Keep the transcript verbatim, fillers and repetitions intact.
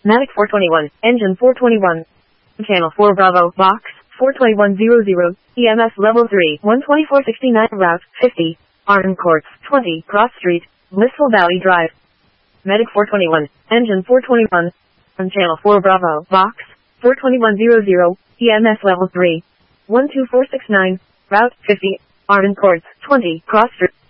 Matic four twenty-one, engine four twenty-one. Channel four Bravo, box, four twenty-one hundred, E M S level three, one twenty-four sixty-nine, route, fifty, Arden Courts, twenty, Cross Street, Blissful Valley Drive. Medic four twenty-one, engine four twenty-one. On channel four Bravo, box, four twenty-one hundred, E M S level three, one two four six nine, route, fifty, Arden Courts, twenty, Cross Street.